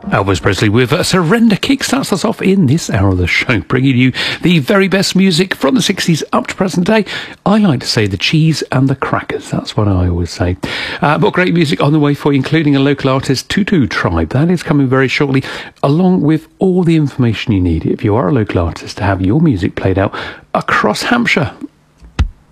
Elvis Presley with Surrender kick starts us off in this hour of the show, bringing you the very best music from the 60s up to present day. I like to say the cheese and the crackers. That's what I always say. More great music on the way for you, including a local artist, Tutu Tribe. That is coming very shortly, along with all the information you need if you are a local artist to have your music played out across Hampshire.